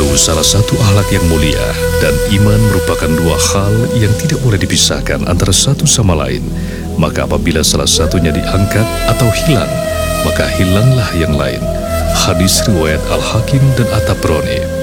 itu salah satu akhlak yang mulia, dan iman merupakan dua hal yang tidak boleh dipisahkan antara satu sama lain. Maka apabila salah satunya diangkat atau hilang, maka hilanglah yang lain. Hadis riwayat Al-Hakim dan At-Tabrani.